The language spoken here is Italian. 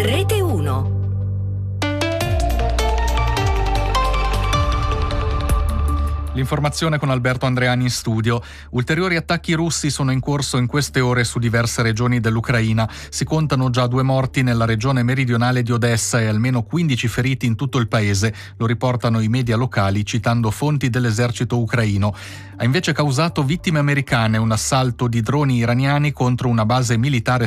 Rete 1. L'informazione con Alberto Andreani in studio. Ulteriori attacchi russi sono in corso in queste ore su diverse regioni dell'Ucraina. Si contano già 2 morti nella regione meridionale di Odessa e almeno 15 feriti in tutto il paese, lo riportano i media locali citando fonti dell'esercito ucraino. Ha invece causato vittime americane un assalto di droni iraniani contro una base militare